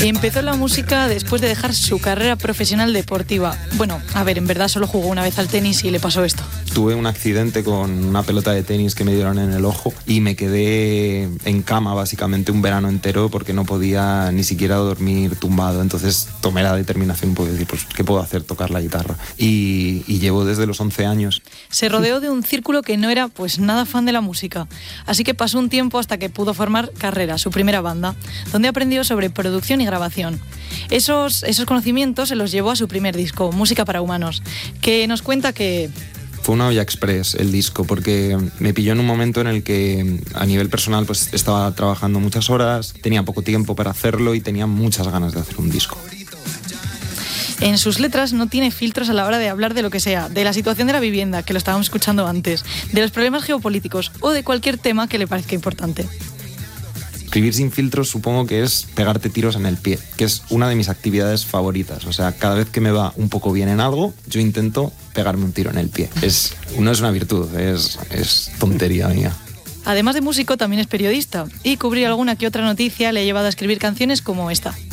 Empezó la música después de dejar su carrera profesional deportiva. Bueno, a ver, en verdad solo jugó una vez al tenis y le pasó esto. Tuve un accidente con una pelota de tenis que me dieron en el ojo y me quedé en cama básicamente un verano entero porque no podía ni siquiera dormir tumbado. Entonces tomé la determinación de decir, pues, ¿qué puedo hacer? Tocar la guitarra. Y llevo desde los 11 años. Se rodeó de un círculo que no era pues nada fan de la música. Así que pasó un tiempo hasta que pudo formar Carrera, su primera banda, donde aprendió sobre producción y grabación. Esos conocimientos se los llevó a su primer disco, Música para Humanos, que nos cuenta que... Fue una olla express el disco porque me pilló en un momento en el que a nivel personal pues estaba trabajando muchas horas, tenía poco tiempo para hacerlo y tenía muchas ganas de hacer un disco. En sus letras no tiene filtros a la hora de hablar de lo que sea, de la situación de la vivienda, que lo estábamos escuchando antes, de los problemas geopolíticos o de cualquier tema que le parezca importante. Escribir sin filtros supongo que es pegarte tiros en el pie, que es una de mis actividades favoritas. O sea, cada vez que me va un poco bien en algo, yo intento pegarme un tiro en el pie. No es una virtud, es tontería mía. Además de músico, también es periodista y cubrir alguna que otra noticia le ha llevado a escribir canciones como esta.